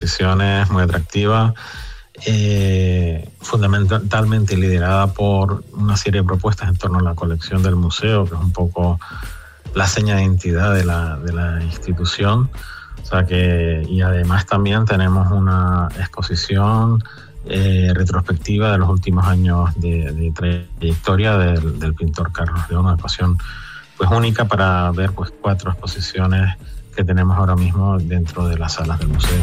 exposiciones muy atractiva, fundamentalmente liderada por una serie de propuestas en torno a la colección del museo, que es un poco la seña de identidad de la institución. O sea y además también tenemos una exposición retrospectiva de los últimos años de trayectoria del pintor Carlos León, una ocasión pues única para ver pues 4 exposiciones que tenemos ahora mismo dentro de las salas del museo.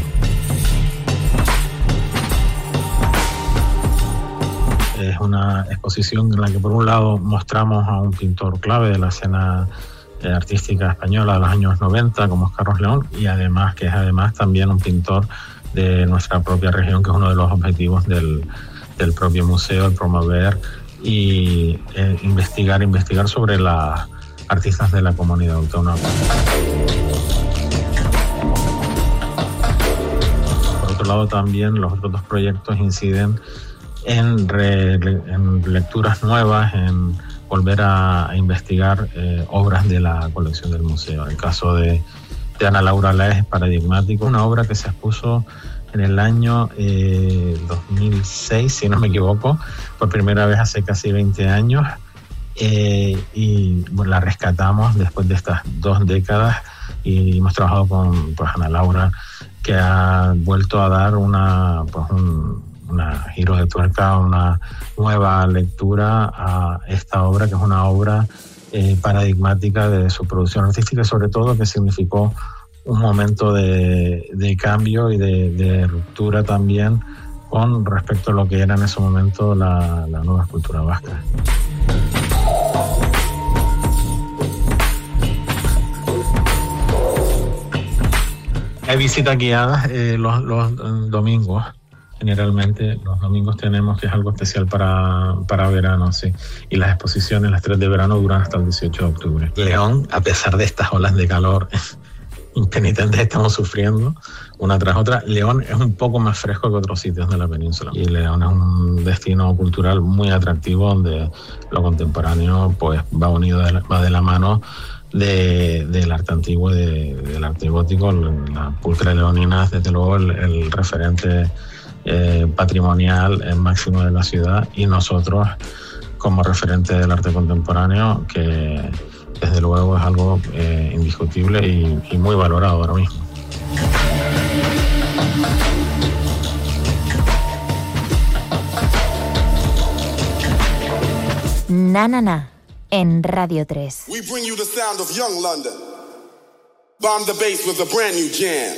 Es una exposición en la que por un lado mostramos a un pintor clave de la escena artística española de los años 90 como es Carlos León, y además que es también un pintor de nuestra propia región, que es uno de los objetivos del propio museo, el promover y investigar sobre las artistas de la comunidad autónoma. Por otro lado, también los otros 2 proyectos inciden en lecturas nuevas, en volver a investigar obras de la colección del museo. El caso de Ana Laura Laes es paradigmático, una obra que se expuso en el año 2006, si no me equivoco, por primera vez hace casi 20 años, y bueno, la rescatamos después de estas 2 décadas y hemos trabajado con Ana Laura, que ha vuelto a dar una giro de tuerca, una nueva lectura a esta obra, que es una obra paradigmática de su producción artística y sobre todo que significó un momento de cambio y de ruptura también con respecto a lo que era en ese momento la nueva escultura vasca. Hay visitas guiadas los domingos. Generalmente los domingos tenemos, que es algo especial para verano, sí. Y las exposiciones, las 3 de verano, duran hasta el 18 de octubre. León, a pesar de estas olas de calor impenitentes que estamos sufriendo, una tras otra, León es un poco más fresco que otros sitios de la península. Y León es un destino cultural muy atractivo, donde lo contemporáneo pues va de la mano del arte antiguo y del arte gótico. La pulcra leonina es desde luego el referente patrimonial máximo de la ciudad, y nosotros como referente del arte contemporáneo, que desde luego es algo indiscutible y muy valorado ahora mismo. Na Na Na en Radio 3. We bring you the sound of young London. Bomb the bass with a brand new jam.